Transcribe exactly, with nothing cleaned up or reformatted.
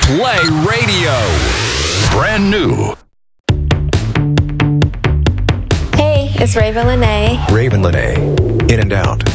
Play Radio. Brand new. Hey, it's Raven Lene. Raven Lene. In and Out.